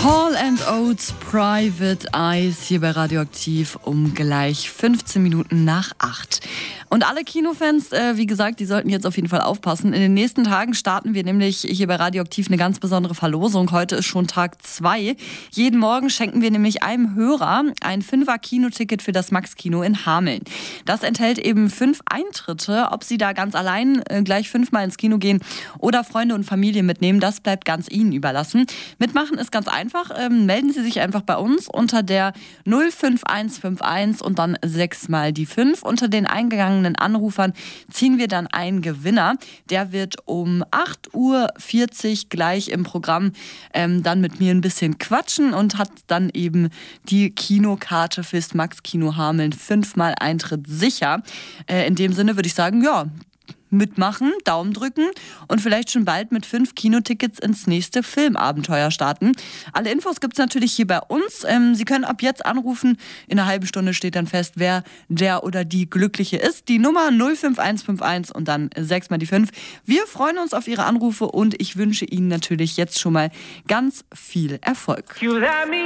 Hall & Oates, Private Eyes, hier bei Radioaktiv um gleich 15 Minuten nach 8. Und alle Kinofans, wie gesagt, die sollten jetzt auf jeden Fall aufpassen. In den nächsten Tagen starten wir nämlich hier bei Radioaktiv eine ganz besondere Verlosung. Heute ist schon Tag 2. Jeden Morgen schenken wir nämlich einem Hörer ein 5er-Kinoticket für das Max-Kino in Hameln. Das enthält eben 5 Eintritte. Ob Sie da ganz allein gleich 5-mal ins Kino gehen oder Freunde und Familie mitnehmen, das bleibt ganz Ihnen überlassen. Mitmachen ist ganz einfach. Melden Sie sich einfach bei uns unter der 05151 und dann 6 mal die 5. Unter den eingegangenen Anrufern ziehen wir dann einen Gewinner. Der wird um 8:40 Uhr gleich im Programm dann mit mir ein bisschen quatschen und hat dann eben die Kinokarte fürs Max-Kino Hameln. 5-mal Eintritt sicher. In dem Sinne würde ich sagen, ja, mitmachen, Daumen drücken und vielleicht schon bald mit 5 Kinotickets ins nächste Filmabenteuer starten. Alle Infos gibt es natürlich hier bei uns. Sie können ab jetzt anrufen. In einer halben Stunde steht dann fest, wer der oder die Glückliche ist. Die Nummer 05151 und dann 6 mal die 5. Wir freuen uns auf Ihre Anrufe und ich wünsche Ihnen natürlich jetzt schon mal ganz viel Erfolg.